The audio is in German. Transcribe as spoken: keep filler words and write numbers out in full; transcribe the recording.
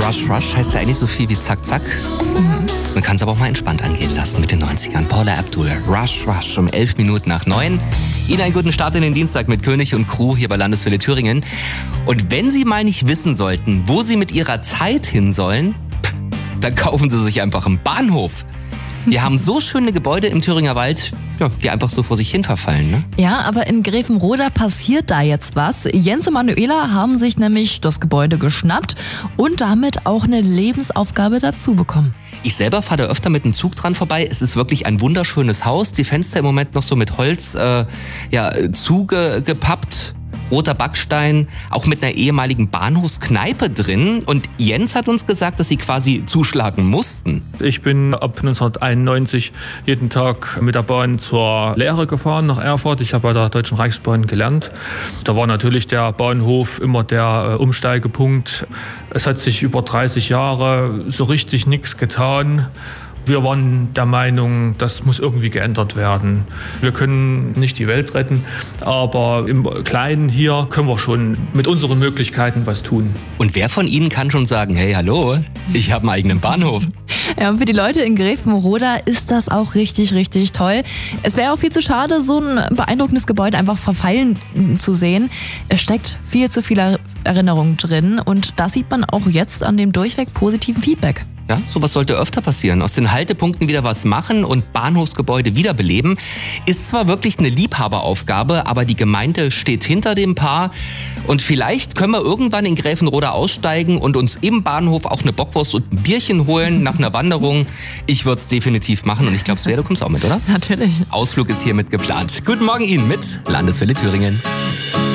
Rush Rush heißt ja eigentlich so viel wie Zack Zack. Mhm. Man kann es aber auch mal entspannt angehen lassen mit den neunzigern. Paula Abdul, Rush Rush um elf Minuten nach neun. Ihnen einen guten Start in den Dienstag mit König und Crew hier bei Landeswelle Thüringen. Und wenn Sie mal nicht wissen sollten, wo Sie mit Ihrer Zeit hin sollen, dann kaufen Sie sich einfach einen Bahnhof. Wir haben so schöne Gebäude im Thüringer Wald, ja, die einfach so vor sich hin verfallen. Ne? Ja, aber in Grevenroda passiert da jetzt was. Jens und Manuela haben sich nämlich das Gebäude geschnappt und damit auch eine Lebensaufgabe dazu bekommen. Ich selber fahre da öfter mit dem Zug dran vorbei. Es ist wirklich ein wunderschönes Haus. Die Fenster im Moment noch so mit Holz äh, ja, zugepappt. Roter Backstein, auch mit einer ehemaligen Bahnhofskneipe drin. Und Jens hat uns gesagt, dass sie quasi zuschlagen mussten. Ich bin ab neunzehnhunderteinundneunzig jeden Tag mit der Bahn zur Lehre gefahren nach Erfurt. Ich habe bei der Deutschen Reichsbahn gelernt. Da war natürlich der Bahnhof immer der Umsteigepunkt. Es hat sich über dreißig Jahre so richtig nichts getan. Wir waren der Meinung, das muss irgendwie geändert werden. Wir können nicht die Welt retten, aber im Kleinen hier können wir schon mit unseren Möglichkeiten was tun. Und wer von Ihnen kann schon sagen, hey, hallo, ich habe einen eigenen Bahnhof? Ja, und für die Leute in Grevenroda ist das auch richtig, richtig toll. Es wäre auch viel zu schade, so ein beeindruckendes Gebäude einfach verfallen zu sehen. Es steckt viel zu viel Erinnerung drin und das sieht man auch jetzt an dem durchweg positiven Feedback. Ja, sowas sollte öfter passieren. Aus den Haltepunkten wieder was machen und Bahnhofsgebäude wiederbeleben. Ist zwar wirklich eine Liebhaberaufgabe, aber die Gemeinde steht hinter dem Paar. Und vielleicht können wir irgendwann in Grevenroda aussteigen und uns im Bahnhof auch eine Bockwurst und ein Bierchen holen nach einer Wanderung. Ich würde es definitiv machen und ich glaube, Svea, du kommst auch mit, oder? Natürlich. Ausflug ist hiermit geplant. Guten Morgen Ihnen mit Landeswelle Thüringen.